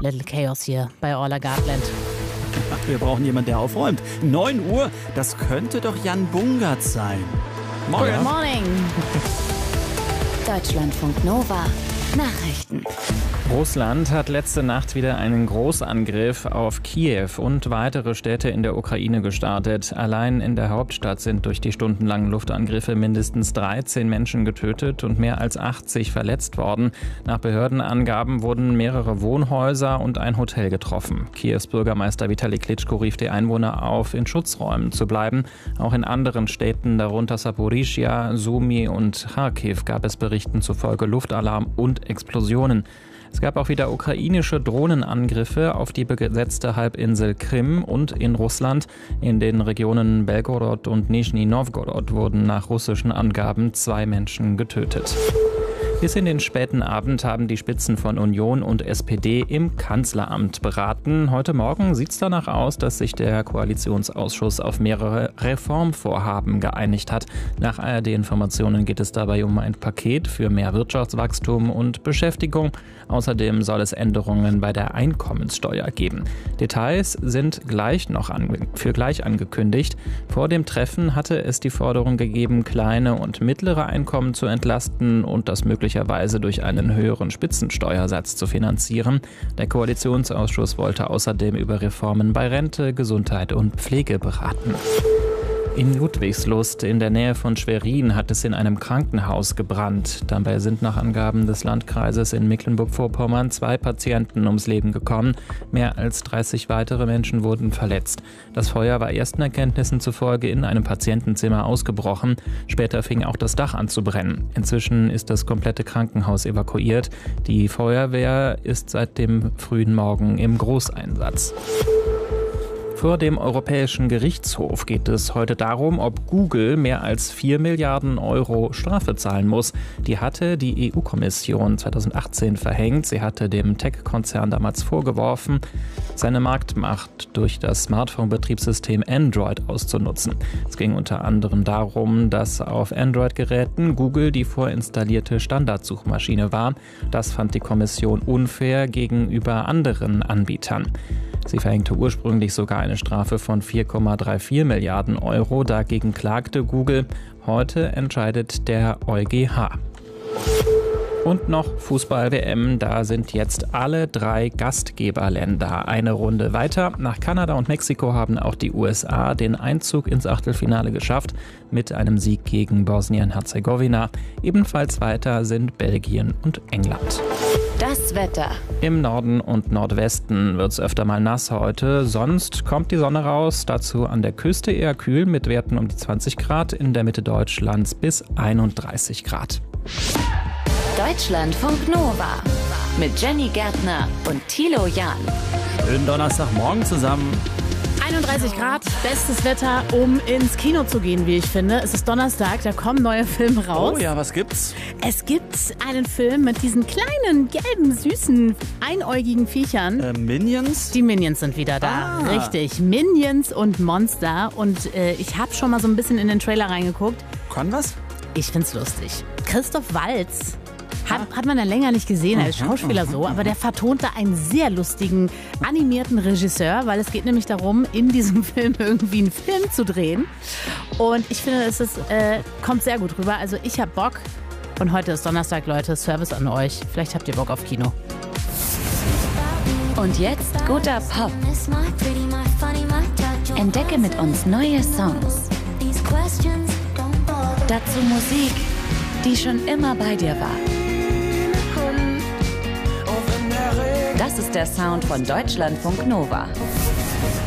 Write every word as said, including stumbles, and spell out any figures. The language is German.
Little Chaos hier bei Orla Gartland. Wir brauchen jemanden, der aufräumt. neun Uhr, das könnte doch Jan Bungert sein. Morgen. Good morning. Deutschlandfunk Nova. Nachrichten. Russland hat letzte Nacht wieder einen Großangriff auf Kiew und weitere Städte in der Ukraine gestartet. Allein in der Hauptstadt sind durch die stundenlangen Luftangriffe mindestens dreizehn Menschen getötet und mehr als achtzig verletzt worden. Nach Behördenangaben wurden mehrere Wohnhäuser und ein Hotel getroffen. Kiews Bürgermeister Vitali Klitschko rief die Einwohner auf, in Schutzräumen zu bleiben. Auch in anderen Städten, darunter Saporischschja, Sumy und Charkiw, gab es Berichten zufolge Luftalarm und Explosionen. Es gab auch wieder ukrainische Drohnenangriffe auf die besetzte Halbinsel Krim und in Russland. In den Regionen Belgorod und Nischni Nowgorod wurden nach russischen Angaben zwei Menschen getötet. Bis in den späten Abend haben die Spitzen von Union und S P D im Kanzleramt beraten. Heute Morgen sieht es danach aus, dass sich der Koalitionsausschuss auf mehrere Reformvorhaben geeinigt hat. Nach A R D-Informationen geht es dabei um ein Paket für mehr Wirtschaftswachstum und Beschäftigung. Außerdem soll es Änderungen bei der Einkommenssteuer geben. Details sind gleich noch ange- für gleich angekündigt. Vor dem Treffen hatte es die Forderung gegeben, kleine und mittlere Einkommen zu entlasten und das möglicherweise durch einen höheren Spitzensteuersatz zu finanzieren. Der Koalitionsausschuss wollte außerdem über Reformen bei Rente, Gesundheit und Pflege beraten. In Ludwigslust in der Nähe von Schwerin hat es in einem Krankenhaus gebrannt. Dabei sind nach Angaben des Landkreises in Mecklenburg-Vorpommern zwei Patienten ums Leben gekommen. Mehr als dreißig weitere Menschen wurden verletzt. Das Feuer war ersten Erkenntnissen zufolge in einem Patientenzimmer ausgebrochen. Später fing auch das Dach an zu brennen. Inzwischen ist das komplette Krankenhaus evakuiert. Die Feuerwehr ist seit dem frühen Morgen im Großeinsatz. Vor dem Europäischen Gerichtshof geht es heute darum, ob Google mehr als vier Milliarden Euro Strafe zahlen muss. Die hatte die E U-Kommission zweitausendachtzehn verhängt. Sie hatte dem Tech-Konzern damals vorgeworfen, seine Marktmacht durch das Smartphone-Betriebssystem Android auszunutzen. Es ging unter anderem darum, dass auf Android-Geräten Google die vorinstallierte Standardsuchmaschine war. Das fand die Kommission unfair gegenüber anderen Anbietern. Sie verhängte ursprünglich sogar eine Strafe von vier Komma vierunddreißig Milliarden Euro. Dagegen klagte Google. Heute entscheidet der EuGH. Und noch Fußball-W M, da sind jetzt alle drei Gastgeberländer eine Runde weiter. Nach Kanada und Mexiko haben auch die U S A den Einzug ins Achtelfinale geschafft mit einem Sieg gegen Bosnien-Herzegowina. Ebenfalls weiter sind Belgien und England. Das Wetter. Im Norden und Nordwesten wird es öfter mal nass heute. Sonst kommt die Sonne raus. Dazu an der Küste eher kühl mit Werten um die zwanzig Grad. In der Mitte Deutschlands bis einunddreißig Grad. Deutschlandfunk Nova mit Jenny Gärtner und Thilo Jahn. Schönen Donnerstagmorgen zusammen. einunddreißig Grad, bestes Wetter, um ins Kino zu gehen, wie ich finde. Es ist Donnerstag, da kommen neue Filme raus. Oh ja, was gibt's? Es gibt einen Film mit diesen kleinen, gelben, süßen, einäugigen Viechern. Äh, Minions? Die Minions sind wieder da, Ah. richtig. Minions und Monster. Und äh, ich habe schon mal so ein bisschen in den Trailer reingeguckt. Kann was? Ich find's lustig. Christoph Waltz. Hat, hat man ja länger nicht gesehen als Schauspieler so, aber der vertonte einen sehr lustigen, animierten Regisseur, weil es geht nämlich darum, in diesem Film irgendwie einen Film zu drehen. Und ich finde, es ist, äh, kommt sehr gut rüber. Also ich hab Bock. Und heute ist Donnerstag, Leute. Service an euch. Vielleicht habt ihr Bock auf Kino. Und jetzt guter Pop. Entdecke mit uns neue Songs. Dazu Musik, die schon immer bei dir war. Das ist der Sound von Deutschlandfunk Nova.